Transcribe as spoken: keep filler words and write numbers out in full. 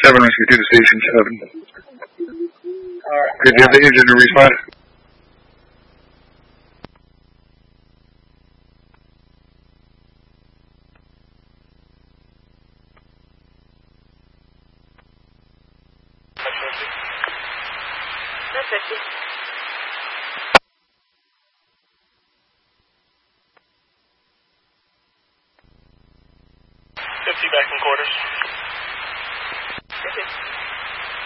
seven Rescue two to Station seven. Alright. Did you have the engine to respond? That's fifty. fifty back in quarters. fifty.